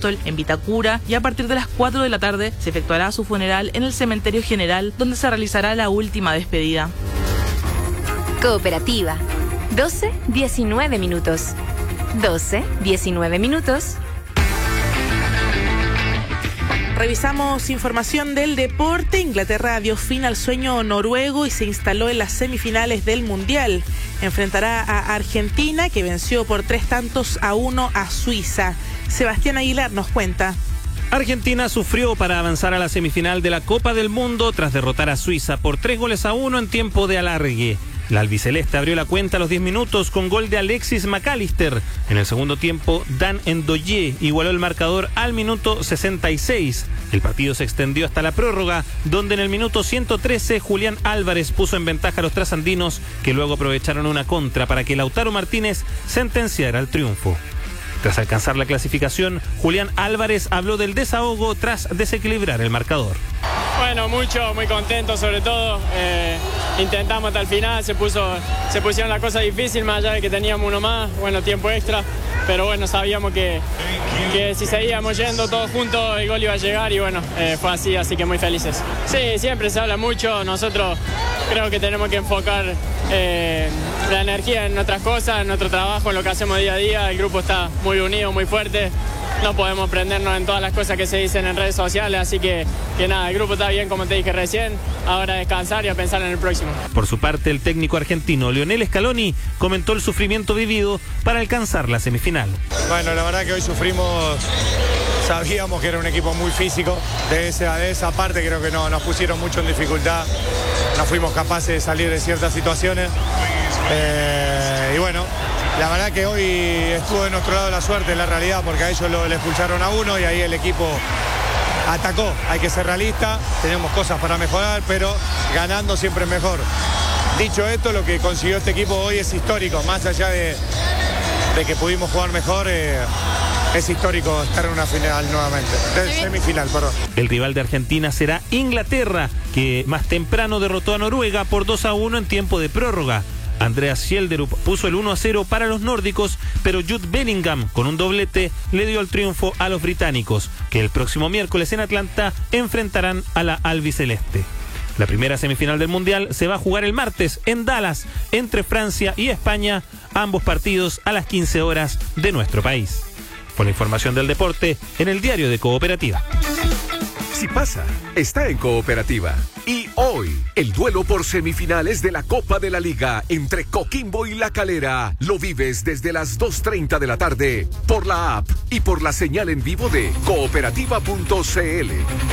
Apóstol en Vitacura, y a partir de las 4 de la tarde se efectuará su funeral en el Cementerio General, donde se realizará la última despedida. Cooperativa. 12:19 minutos. 12:19 minutos. Revisamos información del deporte. Inglaterra dio fin al sueño noruego y se instaló en las semifinales del Mundial. Enfrentará a Argentina, que venció por 3-1 a Suiza. Sebastián Aguilar nos cuenta. Argentina sufrió para avanzar a la semifinal de la Copa del Mundo tras derrotar a Suiza por 3-1 en tiempo de alargue. La albiceleste abrió la cuenta a los 10 minutos con gol de Alexis McAllister. En el segundo tiempo, Dan Ndoye igualó el marcador al minuto 66. El partido se extendió hasta la prórroga, donde en el minuto 113 Julián Álvarez puso en ventaja a los trasandinos, que luego aprovecharon una contra para que Lautaro Martínez sentenciara el triunfo. Tras alcanzar la clasificación, Julián Álvarez habló del desahogo tras desequilibrar el marcador. Bueno, muy contento sobre todo. Intentamos hasta el final, se pusieron las cosas difíciles, más allá de que teníamos uno más, tiempo extra. Pero bueno, sabíamos que si seguíamos yendo todos juntos el gol iba a llegar y fue así que muy felices. Sí, siempre se habla mucho, nosotros creo que tenemos que enfocar la energía en otras cosas, en nuestro trabajo, en lo que hacemos día a día. El grupo está muy unido, muy fuerte. No podemos prendernos en todas las cosas que se dicen en redes sociales, así que nada, el grupo está bien, como te dije recién. Ahora a descansar y a pensar en el próximo. Por su parte, el técnico argentino Lionel Scaloni comentó el sufrimiento vivido para alcanzar la semifinal. Bueno, la verdad que hoy sufrimos, sabíamos que era un equipo muy físico, de esa parte creo que no, nos pusieron mucho en dificultad, no fuimos capaces de salir de ciertas situaciones, la verdad que hoy estuvo de nuestro lado la suerte, en la realidad, porque a ellos le expulsaron a uno y ahí el equipo atacó. Hay que ser realista, tenemos cosas para mejorar, pero ganando siempre es mejor. Dicho esto, lo que consiguió este equipo hoy es histórico, más allá de que pudimos jugar mejor, es histórico estar en una final nuevamente, semifinal, perdón. El rival de Argentina será Inglaterra, que más temprano derrotó a Noruega por 2-1 en tiempo de prórroga. Andreas Schjelderup puso el 1-0 para los nórdicos, pero Jude Bellingham, con un doblete, le dio el triunfo a los británicos, que el próximo miércoles en Atlanta enfrentarán a la albiceleste. La primera semifinal del Mundial se va a jugar el martes en Dallas, entre Francia y España, ambos partidos a las 15 horas de nuestro país. Con la información del deporte en el diario de Cooperativa. Si pasa, está en Cooperativa. Y hoy, el duelo por semifinales de la Copa de la Liga entre Coquimbo y La Calera lo vives desde las 2:30 de la tarde por la app y por la señal en vivo de cooperativa.cl.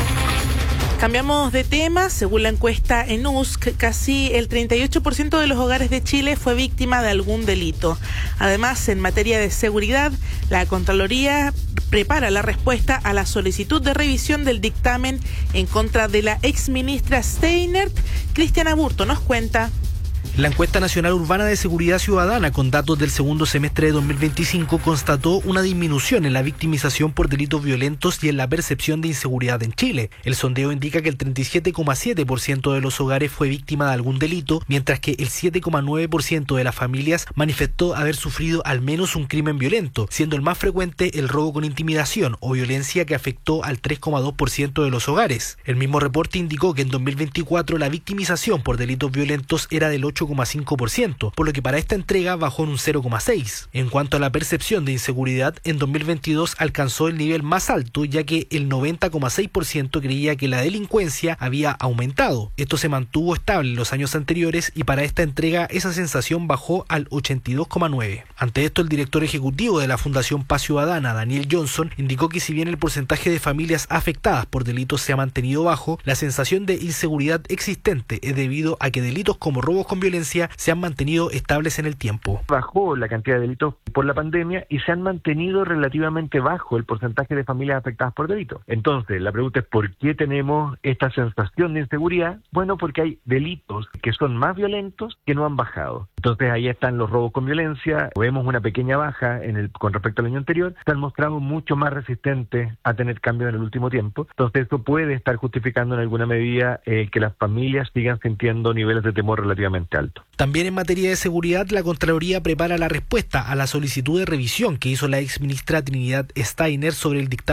Cambiamos de tema. Según la encuesta ENUSC, casi el 38% de los hogares de Chile fue víctima de algún delito. Además, en materia de seguridad, la Contraloría prepara la respuesta a la solicitud de revisión del dictamen en contra de la exministra Steinert. Cristian Aburto nos cuenta. La encuesta nacional urbana de seguridad ciudadana con datos del segundo semestre de 2025 constató una disminución en la victimización por delitos violentos y en la percepción de inseguridad en Chile. El sondeo indica que el 37,7% de los hogares fue víctima de algún delito, mientras que el 7,9% de las familias manifestó haber sufrido al menos un crimen violento, siendo el más frecuente el robo con intimidación o violencia, que afectó al 3,2% de los hogares. El mismo reporte indicó que en 2024 la victimización por delitos violentos era del 8,5%, por lo que para esta entrega bajó en un 0,6%. En cuanto a la percepción de inseguridad, en 2022 alcanzó el nivel más alto, ya que el 90,6% creía que la delincuencia había aumentado. Esto se mantuvo estable en los años anteriores y para esta entrega esa sensación bajó al 82,9%. Ante esto, el director ejecutivo de la Fundación Paz Ciudadana, Daniel Johnson, indicó que si bien el porcentaje de familias afectadas por delitos se ha mantenido bajo, la sensación de inseguridad existente es debido a que delitos como robos con violencia se han mantenido estables en el tiempo. Bajó la cantidad de delitos por la pandemia y se han mantenido relativamente bajo el porcentaje de familias afectadas por delitos. Entonces, la pregunta es ¿por qué tenemos esta sensación de inseguridad? Bueno, porque hay delitos que son más violentos que no han bajado. Entonces, ahí están los robos con violencia. Vemos una pequeña baja con respecto al año anterior. Se han mostrado mucho más resistentes a tener cambios en el último tiempo. Entonces, eso puede estar justificando en alguna medida que las familias sigan sintiendo niveles de temor relativamente alto. También en materia de seguridad, la Contraloría prepara la respuesta a la solicitud de revisión que hizo la exministra Trinidad Steiner sobre el dictamen